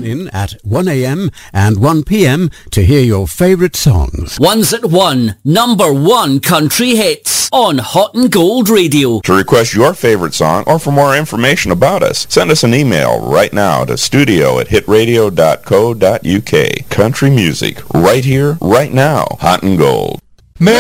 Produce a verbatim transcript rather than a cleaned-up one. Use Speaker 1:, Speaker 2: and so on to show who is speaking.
Speaker 1: Tune in at one a.m. and one p.m. to hear your favourite songs.
Speaker 2: One's at one, number one country hits on Hot and Gold Radio.
Speaker 3: To request your favorite song or for more information about us, send us an email right now to studio at hitradio dot co dot uk. Country music, right here, right now. Hot and Gold.